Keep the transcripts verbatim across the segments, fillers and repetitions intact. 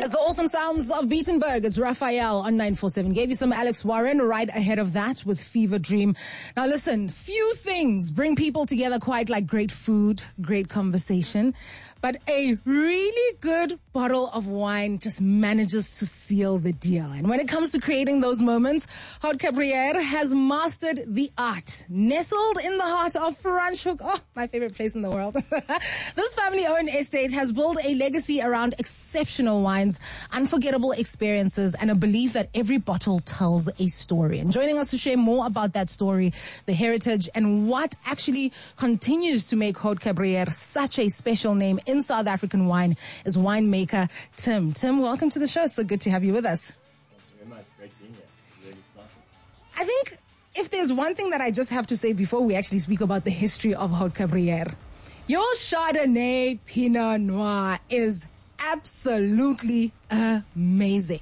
As the awesome sounds of Beatenberg, it's Raphael on nine four seven. Gave you some Alex Warren right ahead of that with Fever Dream. Now listen, few things bring people together quite like great food, great conversation. But a really good bottle of wine just manages to seal the deal. And when it comes to creating those moments, Haute Cabrières has mastered the art. Nestled in the heart of Franschhoek, oh, my favorite place in the world. This family-owned estate has built a legacy around exceptional wines, unforgettable experiences, and a belief that every bottle tells a story. And joining us to share more about that story, the heritage, and what actually continues to make Haute Cabrières such a special name in South African wine is winemaker Tim. Tim, welcome to the show. It's so good to have you with us. Thank you very much. Great being here. Really excited. I think if there's one thing that I just have to say before we actually speak about the history of Haute Cabrières, your Chardonnay Pinot Noir is absolutely amazing.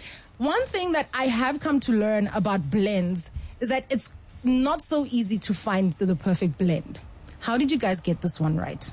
One thing that I have come to learn about blends is that it's not so easy to find the, the perfect blend. How did you guys get this one right?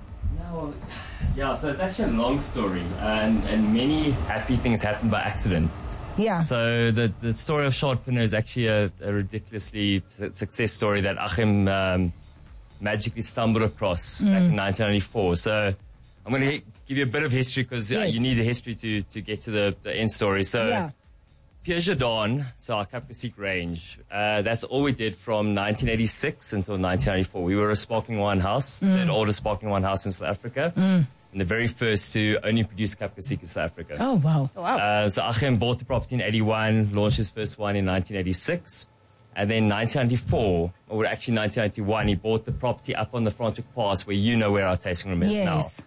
No, yeah, so it's actually a long story, and, and many happy things happen by accident. Yeah. So the, the story of Chard Pinot is actually a, a ridiculously success story that Achim um, magically stumbled across mm. back in nineteen ninety-four. So I'm going to give you a bit of history because yes. you need the history to, to get to the, the end story. So yeah. Pierre Jardin, so our Cap Classique range, uh, that's all we did from nineteen eighty-six until nineteen ninety-four. We were a sparkling wine house, mm. the oldest sparkling wine house in South Africa, mm. and the very first to only produce Cap Classique in South Africa. Oh, wow. Oh, wow. Uh, so Achim bought the property in eighty-one, launched his first wine in nineteen eighty-six, and then nineteen ninety-four, or actually nineteen ninety-one, he bought the property up on the Franschhoek Pass where you know where our tasting room is yes. now.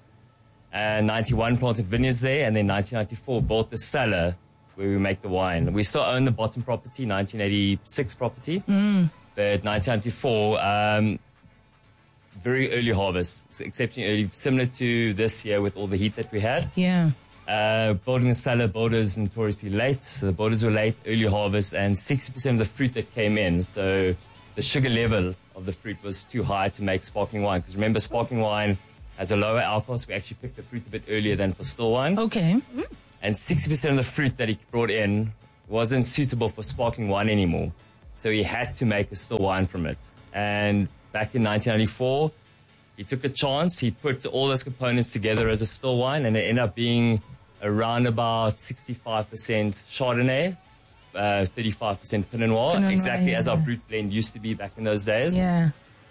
And ninety-one planted vineyards there, and then nineteen ninety-four bought the cellar where we make the wine. We still own the bottom property, nineteen eighty-six property. Mm. But nineteen ninety-four, um, very early harvest, exceptionally early, similar to this year with all the heat that we had. Yeah. Uh, building the cellar, borders notoriously late. So the borders were late, early harvest, and sixty percent of the fruit that came in. So the sugar level of the fruit was too high to make sparkling wine. Because remember, sparkling wine has a lower alcohol, so we actually picked the fruit a bit earlier than for still wine. Okay. Mm-hmm. And sixty percent of the fruit that he brought in wasn't suitable for sparkling wine anymore. So he had to make a still wine from it. And back in nineteen ninety-four, he took a chance. He put all those components together as a still wine, and it ended up being around about sixty-five percent Chardonnay, uh, thirty-five percent Pinot Noir, Pinot Noir, exactly yeah. as our brut blend used to be back in those days. Yeah.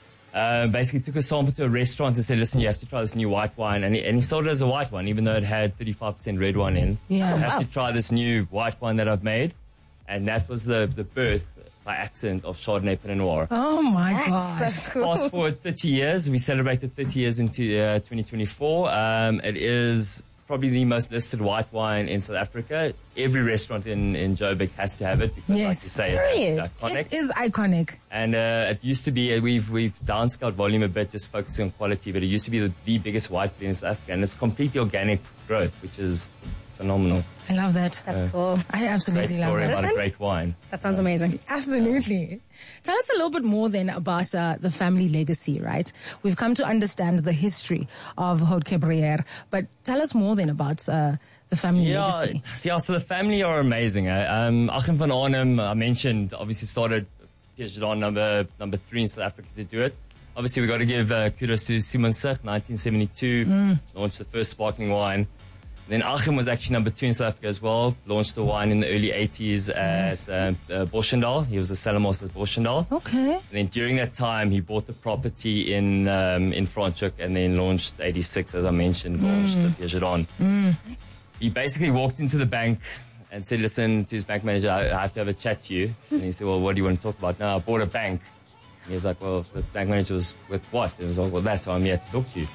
Uh, basically took a sample to a restaurant and said, listen, you have to try this new white wine. And he, and he sold it as a white one, even though it had thirty-five percent red wine in. Yeah. You have Wow. to try this new white wine that I've made. And that was the, the birth by accident of Chardonnay Pinot Noir. Oh my That's gosh. so cool. Fast forward thirty years, we celebrated thirty years into uh, twenty twenty-four. Um, it is probably the most listed white wine in South Africa. Every restaurant in, in Joburg has to have it because, Yes. like you say, Really? it's iconic. It is iconic. And uh, it used to be, uh, we've we've downscaled volume a bit, just focusing on quality, but it used to be the, the biggest white blend in South Africa, and it's completely organic growth, which is phenomenal. I love that. That's cool. I Great absolutely love story that. about a Listen. great wine. That sounds amazing. Absolutely. Tell us a little bit more then about uh, the family legacy, right? We've come to understand the history of Haute Cabrières, but tell us more then about uh, the family Yeah, legacy. yeah, so the family are amazing. Eh? Um, Achim van Arnhem, I mentioned, obviously started Pierre Jardin number, number three in South Africa to do it. Obviously, we've got to give uh, kudos to Simon Sich, nineteen seventy-two, mm. launched the first sparkling wine. Then Achim was actually number two in South Africa as well, launched the wine in the early eighties Yes. at uh, uh, Boschendal. He was the cellar master at Boschendal. Okay. And then during that time, he bought the property in um, in Franschhoek and then launched eighty-six, as I mentioned, launched the Pierre Jardin. Mm. He basically walked into the bank and said, listen, to his bank manager, I I have to have a chat to you. And he said, well, what do you want to talk about? No, I bought a bank. And he was like, well, the bank manager was with what? And he was like, well, that's why I'm here to talk to you.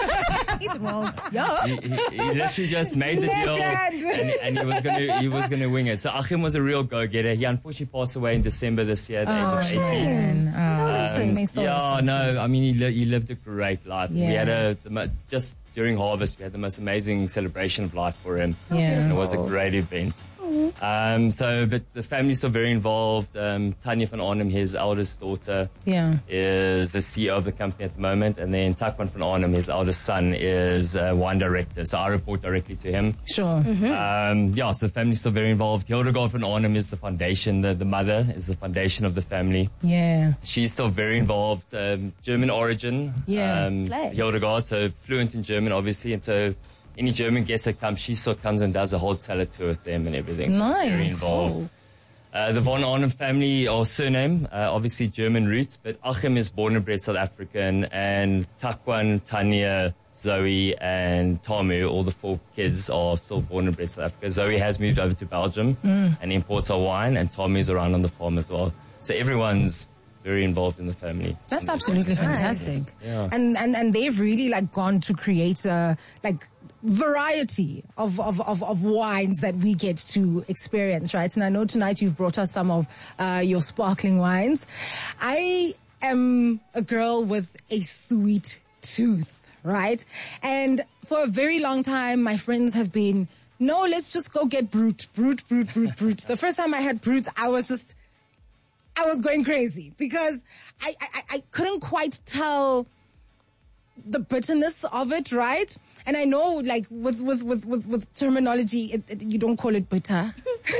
He said, well, Yeah. He, he, he literally just made the deal Legend. and, and he was going to he was going to wing it. So Achim was a real go-getter. He unfortunately passed away in December this year at the Oh, age of eighteen. man. Oh, Um, may soul yeah, rest in no, peace. I mean, he, li- he lived a great life. We Yeah. had a, the, mo- just during harvest, we had the most amazing celebration of life for him. Yeah. And it was a great event. Um, so, but the family's still very involved. Um, Tanya van Arnhem, his eldest daughter, Yeah. is the C E O of the company at the moment. And then Takman van Arnhem, his eldest son, is uh, wine director. So I report directly to him. Sure. Um, yeah, so the family's still very involved. Hildegard van Arnhem is the foundation. The, the mother is the foundation of the family. Yeah. She's still very involved. Um, German origin. Yeah. Um, Slay. Hildegard, so fluent in German, obviously. And so any German guest that comes, she still comes and does a whole salad tour with them and everything. So Nice. Very involved. Uh, the von Arnhem family, or surname, uh, obviously German roots, but Achim is born and bred South African, and Takwan, Tanya, Zoe, and Tamu, all the four kids are still born and bred South Africa. Zoe has moved over to Belgium and imports our wine, and Tamu is around on the farm as well. So everyone's very involved in the family. That's absolutely fantastic. Yeah. And, and and they've really like gone to create a like variety of, of, of, of wines that we get to experience, right? And I know tonight you've brought us some of uh, your sparkling wines. I am a girl with a sweet tooth, right? And for a very long time, my friends have been, no, let's just go get Brut, Brut, Brut, Brut, Brut. The first time I had Brut, I was just, I was going crazy because I, I, I couldn't quite tell the bitterness of it, right? And I know, like, with with with with, with terminology, it, it, you don't call it bitter.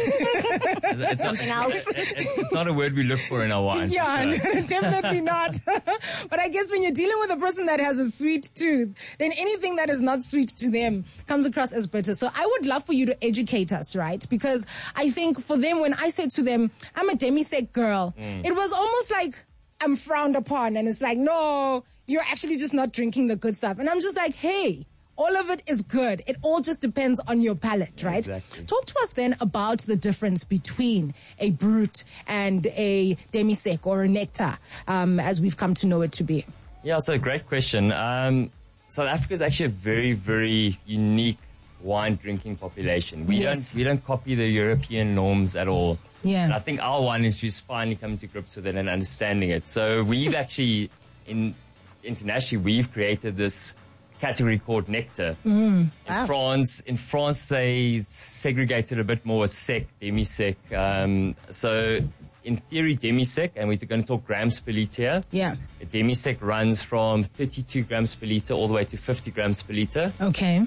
It's not, Something else. It's, it's not a word we look for in our wine. Yeah, for sure. definitely not. But I guess when you're dealing with a person that has a sweet tooth, then anything that is not sweet to them comes across as bitter. So I would love for you to educate us, right? Because I think for them, when I said to them, I'm a demi-sec girl, Mm. it was almost like I'm frowned upon. And it's like, no, you're actually just not drinking the good stuff. And I'm just like, hey, all of it is good. It all just depends on your palate, right? Exactly. Talk to us then about the difference between a brut and a demi-sec or a nectar, um, as we've come to know it to be. Yeah, so great question. Um, South Africa is actually a very, very unique wine drinking population. We Yes. don't we don't copy the European norms at all. Yeah. And I think our wine is just finally coming to grips with it and understanding it. So we've actually, in internationally, we've created this category called nectar. In wow. France, in France, they segregated a bit more as sec, demi-sec. Um, so in theory, demi-sec, and we're going to talk grams per litre here. Yeah. A demi-sec runs from thirty-two grams per litre all the way to fifty grams per litre. Okay.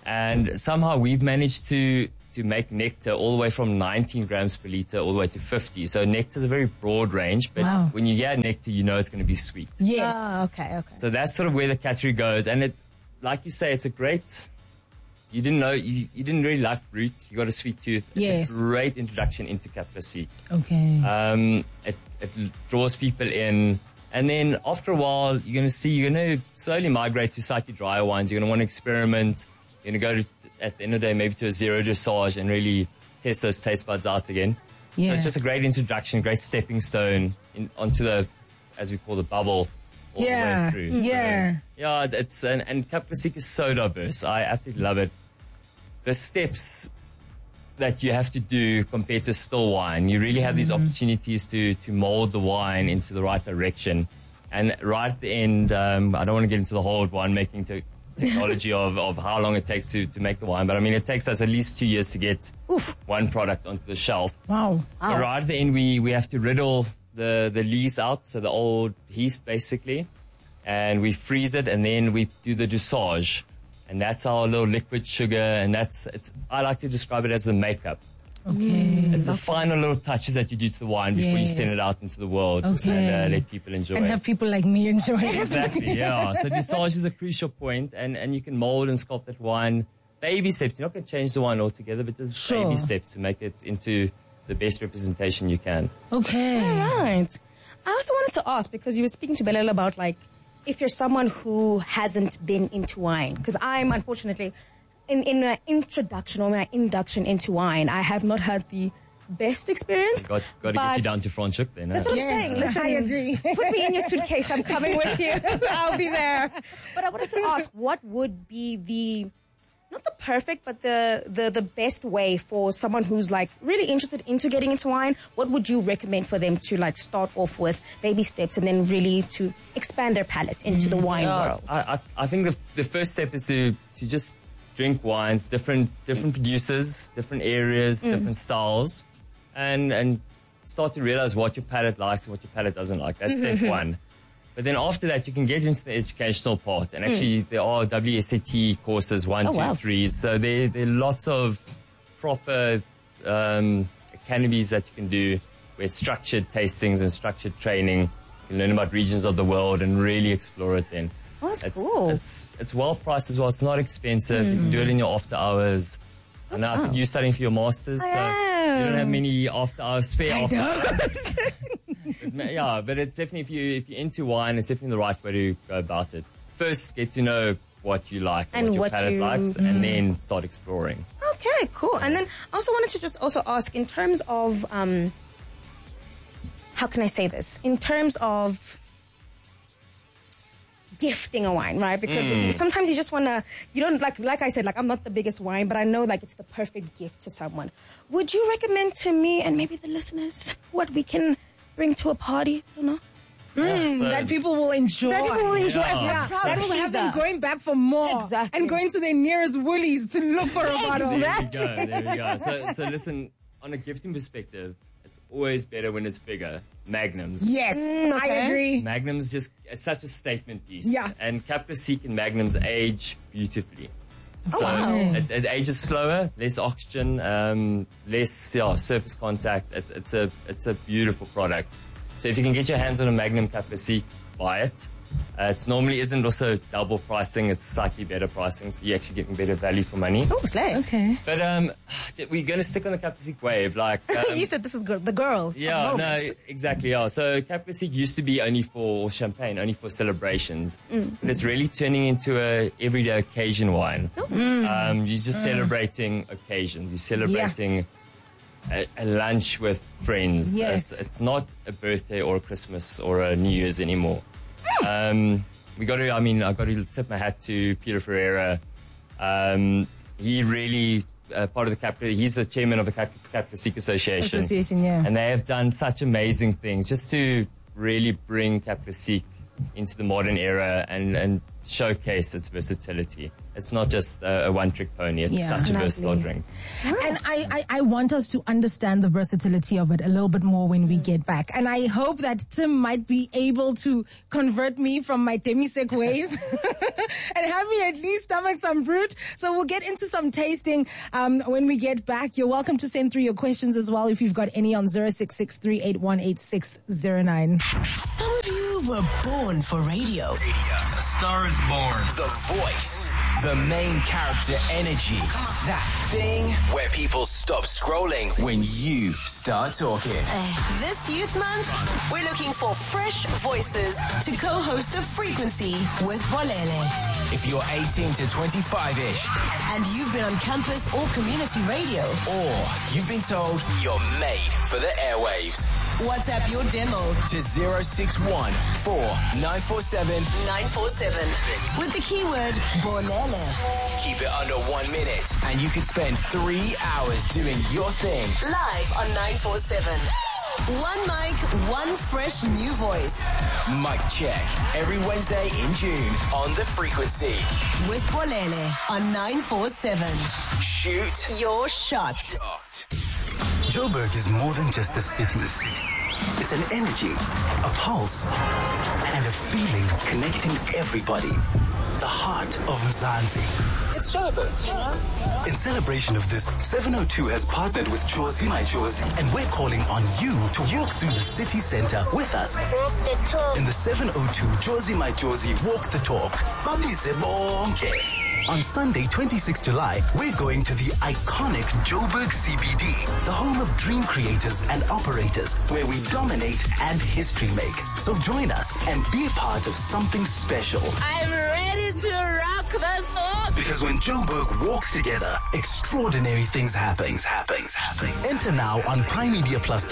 And somehow we've managed to, to make nectar all the way from nineteen grams per litre all the way to fifty. So nectar is a very broad range, but Wow. when you hear nectar, you know it's going to be sweet. Yes. Oh, okay, okay. So that's sort of where the category goes. And it, like you say, it's a great, you didn't know, you, you didn't really like Brut. You got a sweet tooth. It's Yes. a great introduction into Cap Classique. Okay. Um, it, it draws people in. And then after a while, you're going to see, you're going to slowly migrate to slightly drier wines. You're going to want to experiment. You're going to go to, at the end of the day, maybe to a zero dosage and really test those taste buds out again. Yeah. So it's just a great introduction, great stepping stone in, onto the, as we call the bubble, all Yeah, the way through. So, yeah. yeah, it's, and, and Cap Classique is so diverse. I absolutely love it. The steps that you have to do compared to still wine, you really have these opportunities to, to mold the wine into the right direction. And right at the end, um, I don't want to get into the whole winemaking te- technology of, of how long it takes to, to make the wine, but I mean, it takes us at least two years to get Oof. one product onto the shelf. Wow. But right at the end, we, we have to riddle the, the lees out, so the old yeast basically, and we freeze it, and then we do the dosage. And that's our little liquid sugar, and that's, it's, I like to describe it as the makeup. Okay. It's the final little touches that you do to the wine before you send Yes. it out into the world Okay. and uh, let people enjoy And it. have people like me enjoy it. Exactly, yeah. So dosage is a crucial point, and, and you can mold and sculpt that wine. Baby steps. You're not going to change the wine altogether, but just Sure. baby steps to make it into the best representation you can. Okay. Right. I also wanted to ask, because you were speaking to Belal about, like, if you're someone who hasn't been into wine, because I'm unfortunately in in my introduction or my induction into wine, I have not had the best experience. Got, got to get you but- down to Franschhoek then. That's huh? what Yes, I'm saying. Listen, I agree. Put me in your suitcase. I'm coming with you. I'll be there. But I wanted to ask, what would be the, not the perfect, but the, the, the best way for someone who's like really interested into getting into wine? What would you recommend for them to like start off with baby steps and then really to expand their palate into the wine Yeah, world? I, I, I think the, the first step is to, to just drink wines, different different producers, different areas, Mm. different styles, and and start to realize what your palate likes and what your palate doesn't like. That's step one. But then after that, you can get into the educational part. And actually, there are W S A T courses, one, Mm. Oh, two, wow. threes. So there, there are lots of proper um, academies that you can do with structured tastings and structured training. You can learn about regions of the world and really explore it then. Oh, that's it's, cool. It's, it's well priced as well. It's not expensive. You can do it in your after hours. And I think you're studying for your masters, I so am. you don't have many after hours, spare after hours. But ma- yeah, but it's definitely, if, you, if you're into wine, it's definitely the right way to go about it. First, get to know what you like and, And what your what palate you- likes, and then start exploring. Okay, cool. And then I also wanted to just also ask in terms of, um, how can I say this? In terms of gifting a wine, right? Because sometimes you just want to, you don't, like like I said, like I'm not the biggest wine, but I know like it's the perfect gift to someone. Would you recommend to me and maybe the listeners what we can bring to a party? I don't know. Mm, so- that people will enjoy. That people will enjoy. Yeah. If Yeah, they're proud that will have them pleaser. going back for more Exactly. and going to their nearest Woolies to look for a bottle. There we go, there we go. So, so listen, on a gifting perspective, it's always better when it's bigger. Magnums. Yes, Mm, I okay. agree. Magnums just, it's such a statement piece. Yeah. And Cap Classique and Magnums age beautifully. So wow. it, it ages slower, less oxygen, um, less yeah, surface contact. It, it's a it's a beautiful product. So if you can get your hands on a Magnum Cap Classique, buy it. Uh, it normally isn't also double pricing. It's slightly better pricing, so you're actually getting better value for money. Oh, slay. Okay. But um, we're going to stick on the Cap Classique wave. Like um, You said this is good. The girl. yeah, of no, moments. exactly. Yeah. So Cap Classique used to be only for champagne, only for celebrations. But it's really turning into a everyday occasion wine. Um, you're just celebrating occasions. You're celebrating a, a lunch with friends. Yes. It's, it's not a birthday or a Christmas or a New Year's anymore. Um, we got to. I mean, I got to tip my hat to Peter Ferreira. Um, he really uh, part of the Cap. He's the chairman of the Cap, Cap Classique Association. Association, yeah. And they have done such amazing things just to really bring Cap Classique into the modern era and, and showcase its versatility. It's not just a, a one-trick pony. It's Yeah. such a Lovely. versatile drink. And I, I, I want us to understand the versatility of it a little bit more when we get back. And I hope that Tim might be able to convert me from my demisec ways and have me at least stomach some brute. So we'll get into some tasting um, when we get back. You're welcome to send through your questions as well if you've got any on zero six six three eight one eight six zero nine. Some of you were born for radio. A Star is Born. The voice. The main character energy. That thing where people stop scrolling when you start talking. This Youth Month, we're looking for fresh voices to co-host The Frequency with Bolele. If you're eighteen to twenty-five-ish, And you've been on campus or community radio. or you've been told you're made for the airwaves, WhatsApp your demo, to zero six one four nine four seven. nine four seven, with the keyword Bolele. Keep it under one minute, and you could spend three hours doing your thing. Live on nine four seven. One mic, one fresh new voice. Mic check every Wednesday in June on The Frequency. With Bolele on nine four seven. Shoot Your shot. Joburg is more than just a city. It's an energy, a pulse, and a feeling connecting everybody. The heart of Mzansi. It's Joburg, you know? In celebration of this, seven oh two has partnered with Jozi My Jozi, and we're calling on you to walk through the city center with us. Walk the talk. In the seven oh two Jozi My Jozi Walk the Talk. Babize bonke. On Sunday, twenty-sixth of July, we're going to the iconic Joburg C B D, the home of dream creators and operators, where we dominate and history make. So join us and be a part of something special. I'm ready to rock this book. Because when Joburg walks together, extraordinary things happen. Happen. Happen. Enter now on prime media plus